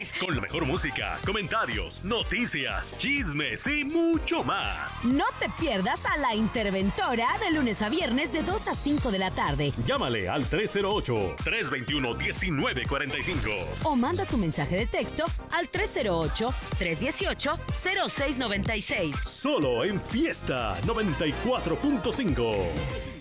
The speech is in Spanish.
viernes. Con la mejor música, comentarios, noticias, chismes y mucho más. No te pierdas a La Interventora de lunes a viernes de 2 a 5 de la tarde. Llámale al 308-321-1945. O manda tu mensaje de texto al 308-318-0696. Solo en Fiesta 94.5.